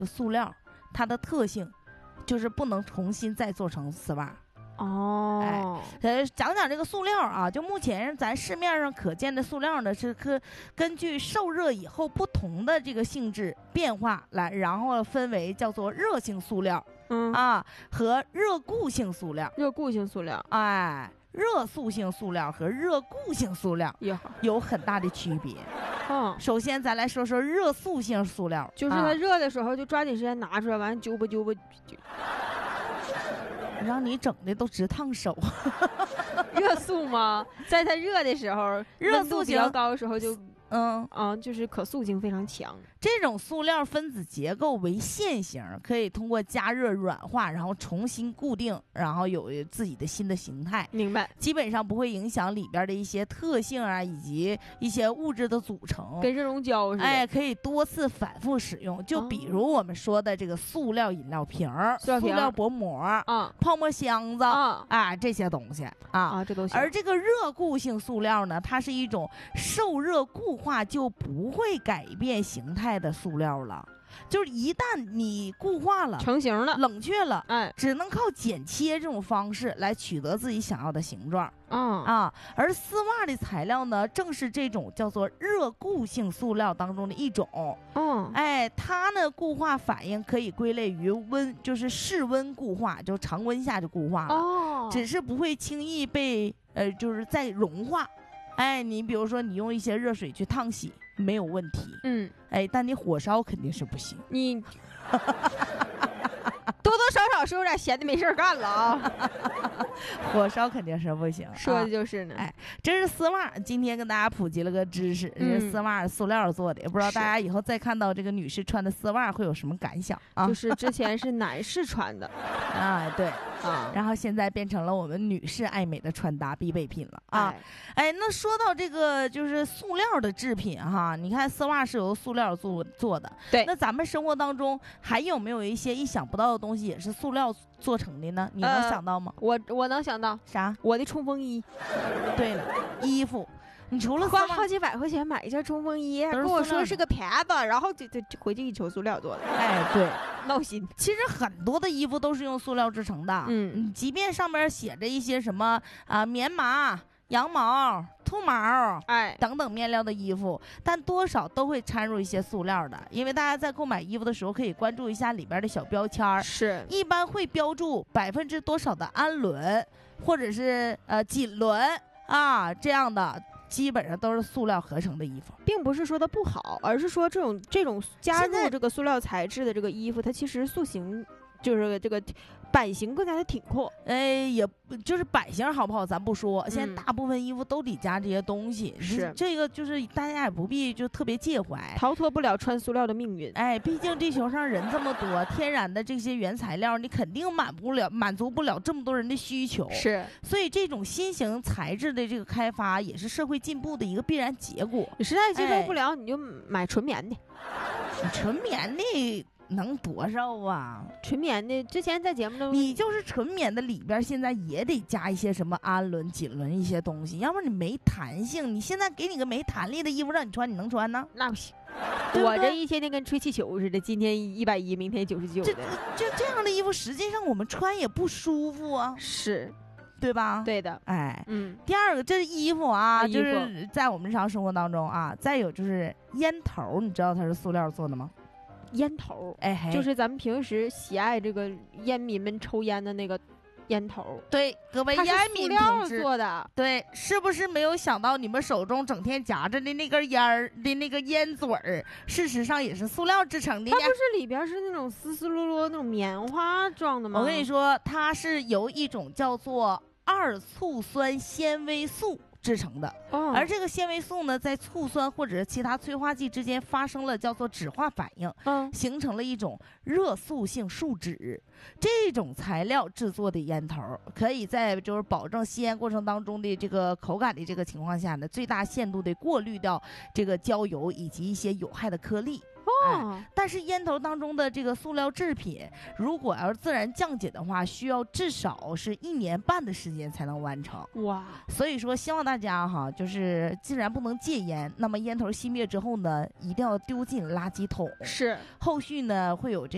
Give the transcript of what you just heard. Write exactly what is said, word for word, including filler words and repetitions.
塑料它的特性就是不能重新再做成丝袜。 哦， 哎，讲讲这个塑料啊，就目前咱市面上可见的塑料呢，是可根据受热以后不同的这个性质变化来，然后分为叫做热性塑料， 嗯啊和热固性塑料。 热固性塑料， 哎，热塑性塑料和热固性塑料有很大的区别。 嗯， 首先咱来说说热塑性塑料， 就是它热的时候就抓紧时间拿出来，完揪吧揪吧。 让你整的都直烫手。 热塑吗？在它热的时候， 热塑比较高的时候就嗯啊，就是可塑性非常强。 这种塑料分子结构为线形，可以通过加热软化，然后重新固定，然后有自己的新的形态。 明白。 基本上不会影响里边的一些特性啊，以及一些物质的组成， 跟热熔胶似的。 哎，可以多次反复使用。就比如我们说的这个塑料饮料瓶、哦、塑料薄膜啊、 泡沫箱子啊、啊这些东西啊啊，这都行。 而这个热固性塑料呢，它是一种受热固化就不会改变形态的塑料了。就是一旦你固化了、 成型了、 冷却了， 哎， 只能靠剪切这种方式来取得自己想要的形状。 嗯啊，而丝袜的材料呢，正是这种叫做热固性塑料当中的一种。 嗯， 哎，它呢固化反应可以归类于温，就是室温固化，就常温下就固化了。 哦， 只是不会轻易被呃，就是再融化。哎，你比如说你用一些热水去烫洗没有问题， 嗯， 哎，但你火烧肯定是不行。 你多多少少是有点闲的没事干了啊。 火烧肯定是不行， 说的就是呢。 啊、哎，这是丝袜，今天跟大家普及了个知识， 嗯、 这是丝袜塑料做的，也不知道大家以后再看到这个女士穿的丝袜会有什么感想啊？ 就是之前是男士穿的啊，对啊， 然后现在变成了我们女士爱美的穿搭必备品了啊。哎, 哎，那说到这个就是塑料的制品哈，你看丝袜是由塑料做做的， 对， 那咱们生活当中还有没有一些意想不到的东西也是塑料做成的呢？你能想到吗？ 呃、我我能想到啥？ 我的冲锋衣。 对了，衣服。你除了花好几百块钱买一件冲锋衣，跟我说是个牌子，然后就就回去一瞅塑料做的。 哎，对， 闹心。 其实很多的衣服都是用塑料制成的，嗯，即便上面写着一些什么啊、呃、棉麻、羊毛、兔毛， 哎， 等等面料的衣服，但多少都会掺入一些塑料的，因为大家在购买衣服的时候可以关注一下里边的小标签， 是一般会标注百分之多少的氨纶，或者是呃锦纶啊这样的。基本上都是塑料合成的衣服， 并不是说它不好，而是说这种这种加入这个塑料材质的这个衣服，它其实塑形就是这个版型更加的挺阔。 哎，也就是版型好不好咱不说，现在大部分衣服都得加这些东西， 嗯、是这个就是大家也不必就特别介怀， 逃脱不了穿塑料的命运。 哎，毕竟地球上人这么多，天然的这些原材料你肯定满不了满足不了这么多人的需求， 是， 所以这种新型材质的这个开发也是社会进步的一个必然结果。 你实在接受不了、哎、你就买纯棉的。 你纯棉的能多少啊？ 纯棉的之前在节目中， 你就是纯棉的里边现在也得加一些什么氨纶、锦纶一些东西，要不然你没弹性。你现在给你个没弹力的衣服让你穿，你能穿呢？ 那不行。对对我这一天天跟吹气球似的，今天一百一，明天九十九的。 这这样的衣服，实际上我们穿也不舒服啊。 是。 对吧？ 对的， 哎， 嗯。 第二个，这是衣服啊， 啊就是在我们日常生活当中啊。再有就是烟头，你知道它是塑料做的吗？ 烟头， 哎， 就是咱们平时喜爱这个烟民们抽烟的那个烟头。 对，各位烟民同志做的， 对，是不是没有想到你们手中整天夹着的那根烟儿的那个烟嘴儿，事实上也是塑料制成的呀？ 它不是里边是那种丝丝落落那种棉花状的吗？ 我跟你说，它是由一种叫做二醋酸纤维素制成的， 哦、 而这个纤维素呢，在醋酸或者其他催化剂之间发生了叫做酯化反应， 嗯， 形成了一种热塑性树脂。这种材料制作的烟头，可以在就是保证吸烟过程当中的这个口感的这个情况下呢，最大限度的过滤掉这个焦油以及一些有害的颗粒。 哦、 哎，但是烟头当中的这个塑料制品，如果要是自然降解的话，需要至少是一年半的时间才能完成。 哇！ 所以说，希望大家哈，就是既然不能戒烟，那么烟头熄灭之后呢，一定要丢进垃圾桶。 是， 后续呢会有这。